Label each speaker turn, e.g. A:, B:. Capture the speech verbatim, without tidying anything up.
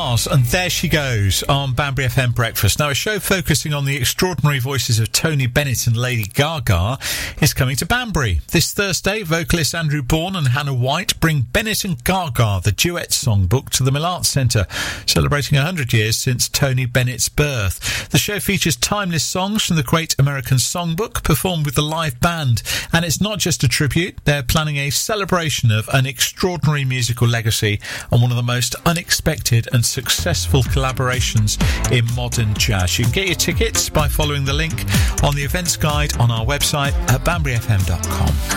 A: Stars and There She Goes on Banbury F M Breakfast. Now, a show focusing on the extraordinary voices of Tony Bennett and Lady Gaga is coming to Banbury. This Thursday, vocalists Andrew Bourne and Hannah White bring Bennett and Gaga, the duet songbook, to the Mill Arts Centre, celebrating one hundred years since Tony Bennett's birth. The show features timeless songs from the Great American Songbook, performed with the live band. And it's not just a tribute, they're planning a celebration of an extraordinary musical legacy and one of the most unexpected and successful collaborations in modern jazz. You can get your tickets by following the link on the events guide on our website at banbury f m dot com.